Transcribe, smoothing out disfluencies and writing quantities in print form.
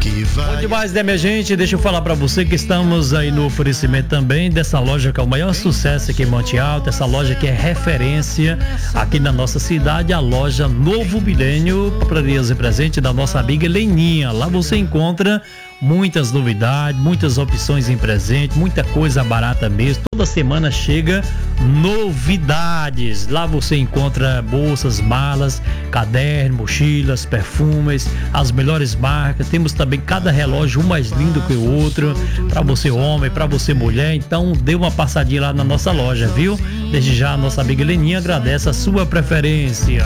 Bom demais, né, minha gente? Deixa eu falar pra você que estamos aí no oferecimento também dessa loja que é o maior sucesso aqui em Monte Alto, essa loja que é referência aqui na nossa cidade, a loja Novo Milênio, papelarias e presente da nossa amiga Leninha. Lá você encontra muitas novidades, muitas opções em presente, muita coisa barata mesmo. Toda semana chega novidades. Lá você encontra bolsas, malas, cadernos, mochilas, perfumes, as melhores marcas. Temos também cada relógio um mais lindo que o outro, para você homem, para você mulher. Então dê uma passadinha lá na nossa loja, viu? Desde já a nossa amiga Leninha agradece a sua preferência.